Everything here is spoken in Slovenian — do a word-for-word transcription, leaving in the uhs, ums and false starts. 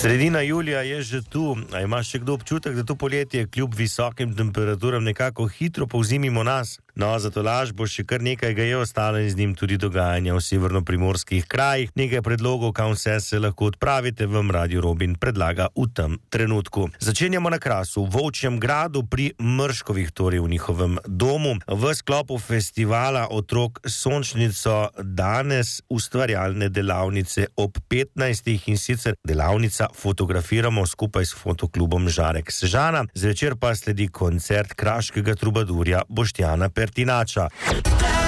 Sredina julija je že tu. A imaš še kdo občutek, da to poletje kljub visokim temperaturam nekako hitro povzimimo nas? No, za tolaž bo še kar nekaj ga je ostalo in z njim tudi dogajanja v severnoprimorskih krajih. Nekaj predlogov, kam vse se lahko odpravite, vam Radio Robin predlaga v tem trenutku. Začenjamo na Krasu, v Volčjem gradu pri Mrškovih, torej v njihovem domu. V sklopu festivala Otrok Sončnico danes ustvarjalne delavnice ob petnajstih in sicer delavnica Fotografiramo skupaj s fotoklubom Žarek Sežana. Zvečer pa sledi koncert kraškega trubadurja Boštjana Pertinača.